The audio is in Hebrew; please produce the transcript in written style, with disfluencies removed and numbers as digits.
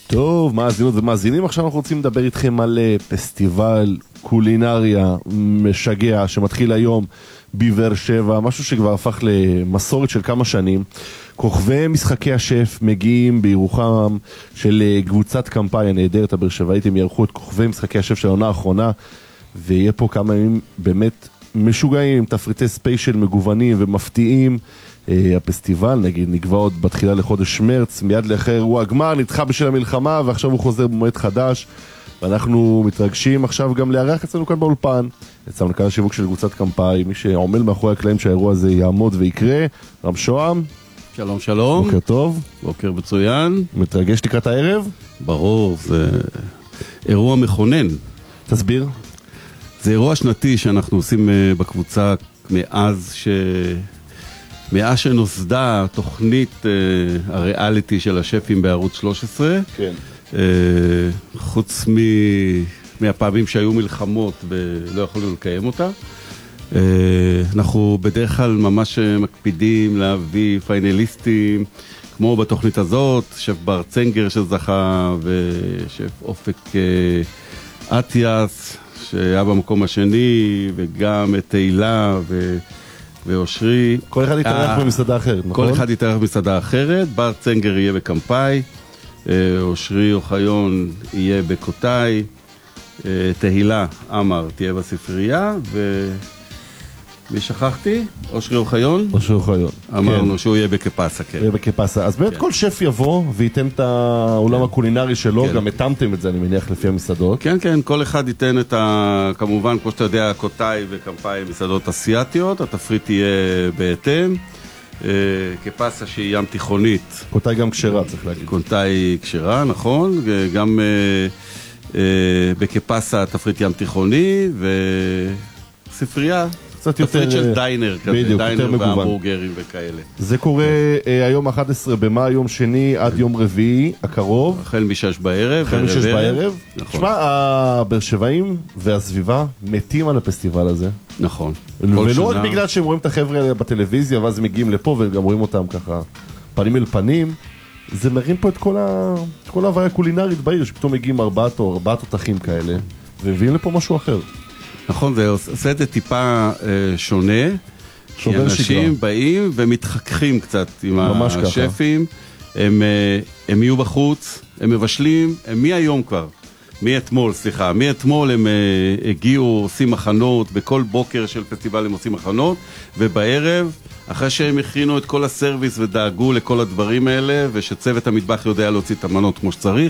טוב, מאזינות ומאזינים, עכשיו אנחנו רוצים לדבר איתכם על פסטיבל קולינריה משגע שמתחיל היום בבאר שבע, משהו שכבר הפך למסורת של כמה שנים. כוכבי משחקי השף מגיעים בירוחם של קבוצת קמפאי הנהדרת הבאר שבעית, הם יערכו את כוכבי משחקי השף של העונה האחרונה, ויהיה פה כמה ימים באמת משוגעים, תפריטי ספיישל מגוונים ומפתיעים. הפסטיבל נגיד נקבע עוד בתחילה לחודש מרץ, מיד לאחר אירוע הגמר, נדחה בשל המלחמה ועכשיו הוא חוזר במועד חדש, ואנחנו מתרגשים עכשיו גם לארח אצלנו כאן באולפן את סמנכ"ל השיווק של קבוצת קמפאי, מי שעומד מאחורי הקלעים שהאירוע הזה יעמוד ויקרה, רם שוהם. שלום שלום. בוקר טוב. בוקר מצוין. מתרגש לקראת הערב? ברור, זה אירוע מכונן. תסביר. זה אירוע שנתי שאנחנו עושים בקבוצה מאז שנוסדה תוכנית הריאליטי של השפים בערוץ 13. כן. חוץ מהפעמים שהיו מלחמות ולא יכולנו לקיים אותה. אנחנו בדרך כלל ממש מקפידים להביא פיינליסטים, כמו בתוכנית הזאת, שף בר צנגר שזכה, ושף אופק אטיאס, שהיה במקום השני, וגם את תהילה ואושרי. כל אחד יתארח במסעדה אחרת, נכון? כל אחד יתארח במסעדה אחרת. בר צנגר יהיה בקמפאי, אושרי אוחיון יהיה בקוטאי, תהילה אמר תהיה בספרייה, מי שכחתי? אושרי אוחיון? אושרי אוחיון. אמרנו שהוא יהיה בקפסה, כן. יהיה בקפסה. אז באמת כל שף יבוא וייתן את העולם הקולינרי שלו, גם התאמתם את זה, אני מניח, לפי המסעדות. כן, כן, כל אחד ייתן את כמובן, כמו שאתה יודע, קוטאי וקמפאי מסעדות אסיאטיות, התפריט יהיה בהתאם. קפסה שהיא ים תיכונית. קוטאי גם כשרה, צריך להגיד. קוטאי כשרה, נכון. גם בקפסה תפריט ים תיכוני, וספרייה. תפריט של דיינר כזה, בדיוק, דיינר והמבורגרים וכאלה. זה קורה היום 11 במאי, יום שני עד יום רביעי הקרוב. החל משש בערב. החל משש בערב. תשמע, הבאר שבעים והסביבה מתים על הפסטיבל הזה. נכון. ולא רק בגלל שהם רואים את החבר'ה האלה בטלוויזיה, ואז הם מגיעים לפה וגם רואים אותם ככה פנים אל פנים. זה מרים פה את כל ההוויה הקולינרית בעיר, שפתאום מגיעים ארבעת תותחים כאלה, ומביאים לפה משהו אחר. נכון, זה עושה את זה טיפה שונה, כי אנשים באים ומתחככים קצת עם השפים, הם יהיו בחוץ, הם מבשלים, הם מהיום כבר, מאתמול הם הגיעו, עושים מחנות, בכל בוקר של פסטיבל הם עושים מחנות, ובערב, אחרי שהם הכינו את כל הסרוויס ודאגו לכל הדברים האלה, ושצוות המטבח יודע להוציא את המנות כמו שצריך,